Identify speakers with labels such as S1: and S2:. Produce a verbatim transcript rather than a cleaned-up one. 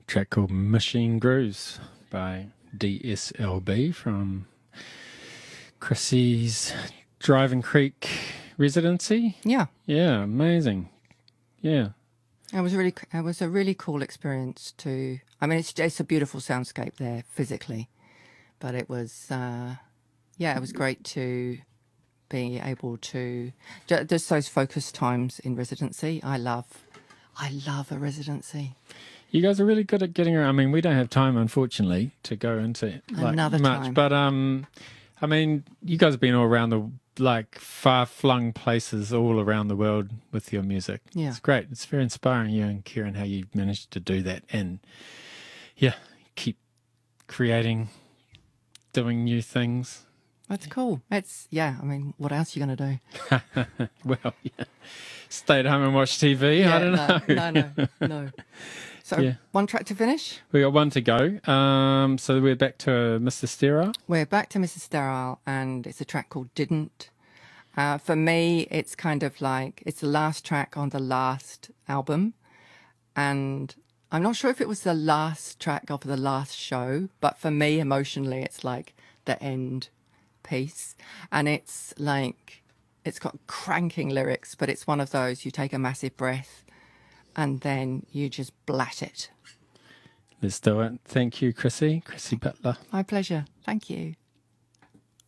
S1: track called Machine Grooves by D S L B from Chrissy's Driving Creek residency.
S2: Yeah.
S1: Yeah, amazing. Yeah.
S2: It was really, it was a really cool experience to, I mean, it's, it's a beautiful soundscape there physically, but it was, uh, yeah, it was great to be able to, just those focus times in residency. I love, I love a residency.
S1: You guys are really good at getting around. I mean, we don't have time, unfortunately, to go into like
S2: Another
S1: much,
S2: time.
S1: but um, I mean, you guys have been all around the like far-flung places all around the world with your music.
S2: Yeah.
S1: It's great. It's very inspiring, you and Kieran, how you managed to do that and yeah, keep creating, doing new things.
S2: That's cool. It's, yeah, I mean, what else are you going to do?
S1: Well, yeah. Stay at home and watch T V.
S2: Yeah,
S1: I don't
S2: no,
S1: know.
S2: no, no, no. So
S1: Yeah.
S2: one track to finish.
S1: We got one to go. Um, so we're back to Mister Sterile.
S2: We're back to Missus Sterile, and it's a track called Didn't. Uh, for me, it's kind of like, it's the last track on the last album. And I'm not sure if it was the last track of the last show, but for me, emotionally, it's like the end piece. And it's like, it's got cranking lyrics, but it's one of those, you take a massive breath and then you just blat it.
S1: Let's do it. Thank you, Chrissy. Chrissy Butler.
S2: My pleasure. Thank you.